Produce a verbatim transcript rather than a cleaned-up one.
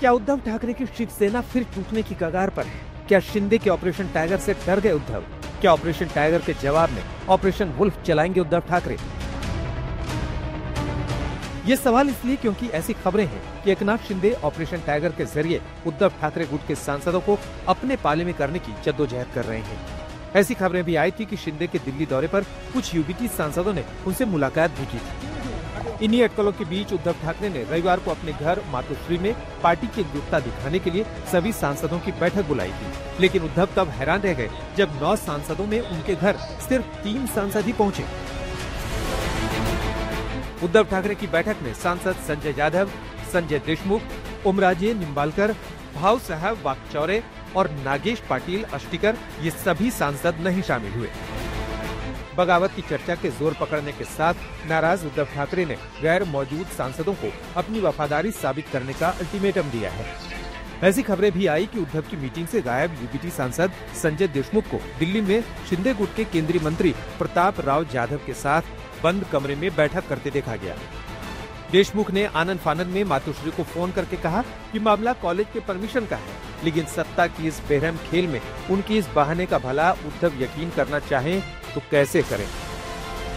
क्या उद्धव ठाकरे की शिवसेना फिर टूटने की कगार पर है? क्या शिंदे के ऑपरेशन टाइगर से डर गए उद्धव? क्या ऑपरेशन टाइगर के जवाब में ऑपरेशन वुल्फ चलाएंगे उद्धव ठाकरे? ये सवाल इसलिए क्योंकि ऐसी खबरें हैं कि एकनाथ शिंदे ऑपरेशन टाइगर के जरिए उद्धव ठाकरे गुट के सांसदों को अपने पाले में करने की जद्दोजहद कर रहे हैं। ऐसी खबरें भी आई थी कि शिंदे के दिल्ली दौरे पर कुछ यूबीटी सांसदों ने उनसे मुलाकात भी की थी। इन्हीं अटकलों के बीच उद्धव ठाकरे ने रविवार को अपने घर मातोश्री में पार्टी की एकजुटता दिखाने के लिए सभी सांसदों की बैठक बुलाई थी, लेकिन उद्धव तब हैरान रह गए जब नौ सांसदों में उनके घर सिर्फ तीन सांसद ही पहुँचे। उद्धव ठाकरे की बैठक में सांसद संजय यादव, संजय देशमुख, ओमराजे निम्बालकर, भाव साहब वाकचौरे और नागेश पाटिल अष्टिकर ये सभी सांसद नहीं शामिल हुए। बगावत की चर्चा के जोर पकड़ने के साथ नाराज उद्धव ठाकरे ने गैर मौजूद सांसदों को अपनी वफादारी साबित करने का अल्टीमेटम दिया है। ऐसी खबरें भी आई कि उद्धव की मीटिंग से गायब यूपीटी सांसद संजय देशमुख को दिल्ली में शिंदे गुट के केंद्रीय मंत्री प्रताप राव जाधव के साथ बंद कमरे में बैठक करते देखा गया। देशमुख ने आनंद फानंद में मातोश्री को फोन करके कहा कि मामला कॉलेज के परमिशन का है, लेकिन सत्ता की इस बेरहम खेल में उनकी इस बहाने का भला उद्धव यकीन करना चाहें तो कैसे करें।